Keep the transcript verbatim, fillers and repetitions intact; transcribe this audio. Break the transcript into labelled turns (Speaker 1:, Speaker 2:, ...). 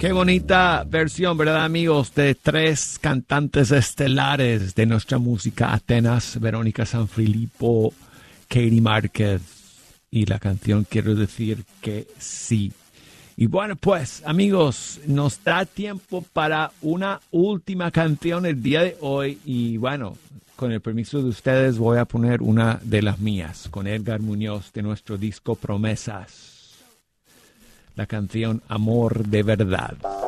Speaker 1: Qué bonita versión, ¿verdad, amigos? De tres cantantes estelares de nuestra música: Atenas, Verónica Sanfilippo, Katie Márquez. Y la canción Quiero Decir Que Sí. Y bueno, pues, amigos, nos da tiempo para una última canción el día de hoy. Y bueno, con el permiso de ustedes voy a poner una de las mías, con Edgar Muñoz, de nuestro disco Promesas. La canción Amor de Verdad.